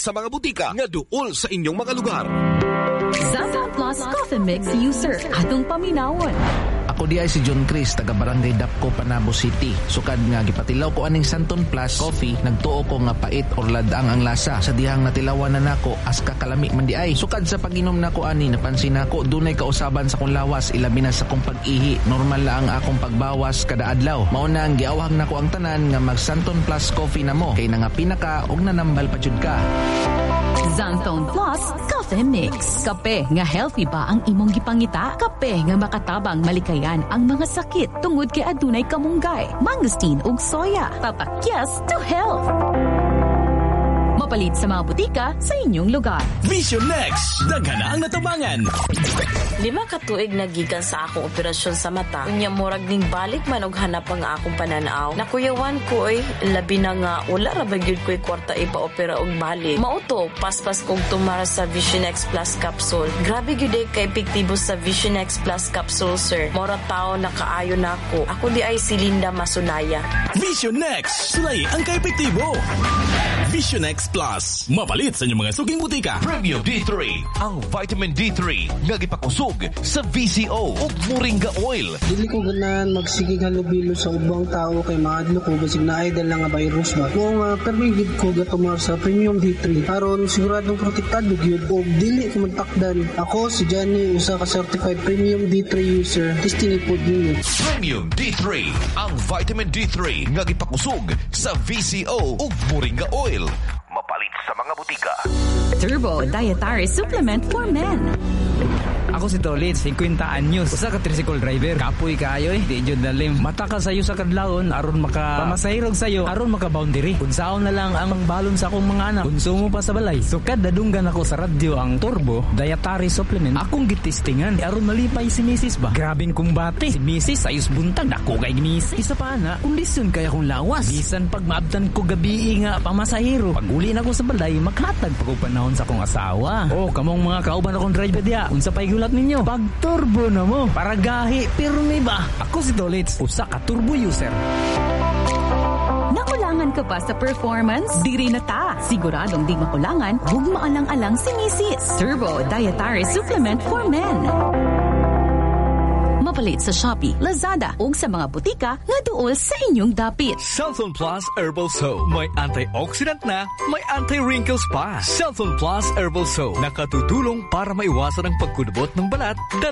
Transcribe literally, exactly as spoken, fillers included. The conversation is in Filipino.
sa mga butika nga duol sa inyong mga lugar. Santon Plus Coffee Mix User, atong paminawon. Ako di ay si John Chris, taga Barangay Dapco, Panabo City. Sukad nga gipatilaw ko aning Santon Plus Coffee, nagtuo ko nga pait or ladang ang lasa. Sa dihang natilawan na nako as kakalami man di ay. Sukad sa pag-inom nako ani, napansin nako dunay kausaban sa kong lawas, ilabi na sa kong pag-ihi. Normal lang akong pagbawas kada adlaw. Mao na ang giawhag nako ang tanan nga mag Santon Plus Coffee na mo, kay nangapina ka og nanambal pa jud ka. Santon Plus Coffee Mix. Kape nga healthy ba ang imong gipangita? Kape nga makatabang malikayan ang mga sakit tungod kay adunay kamunggay, mangosteen ug soya. Tatak to health. Mapalit sa mga butika sa inyong lugar. Vision Next, daghan na ang natabangan. Lima ka tuig nagikan sa akong operasyon sa mata. Unya murag ning balik man og hanap ang akong pananaw. Nakuyawan ko oy, labi na nga wala ra ba gyud ko'y kwarta ipa-opera og balik. Mauto, paspas kong tumara sa Vision X Plus Capsule. Grabe gyud kay epektibo sa Vision X Plus Capsule, sir. Mora tao nakaayo na ako. Ako di ay si Linda Masunaya. Vision Next, sulay ang ka-epektibo. Vision X Plus, mapalit sa inyong mga suging butika. Premium D three, ang vitamin D three nga gipakusog sa V C O ug Moringa Oil. Dili ko ganan magsigig halubilo sa ubang tao kay maadlo ko basig na idol lang nga virus ba. Kung uh, permigid ko gatumar sa Premium D three aron siguradong protektado gyud og dili ko mantakdan. Ako si Johnny, usa ka certified Premium D three user. Testing po din. Premium D three, ang vitamin D three nga gipakusog sa V C O ug Moringa Oil. Mapalit sa mga butika. Turbo Dietary Supplement for Men. Ako si Tolit, fifty anyos. Usa ka tricycle driver. Kapoy kaayo eh. Di jud dalim. Mata ka sayo sa kadlawon aron maka pamasahirog sayo aron maka boundary. Unsaon na lang ang balon sa akong mga anak. Konsumo pa sa balay. Sukad dadunggan ako sa radyo ang Turbo Dietary Supplement. Akong gitistingan aron malipay si Missus ba. Grabing kumbate. Si Missus ayos buntag dako kay Missus. Isa pa na, kondisyon kaya kong lawas. Bisan pag maabtan ko gabi nga pamasahiro. Pag uli na ko sa balay, makatag pa ko panahon sa akong asawa. Oh, kamong mga kauban akong driver diya. Unsa pay gulat ninyo? Pag turbo na mo. Para gahi, pirmi ba? Ako si Dolitz, usa ka turbo user. Nakulangan ka pa sa performance? Diri na ta. Siguradong di makulangan, huwag maalang-alang si Missus Turbo Dietary Supplement for Men. Mapalit sa Shopee, Lazada ug sa mga butika nga duol sa inyong dapit. Santon Plus Herbal Soap. May antioxidant na, may anti-wrinkles pa. Santon Plus Herbal Soap. Nakatutulong para maiwasan ang pagkudubot ng balat,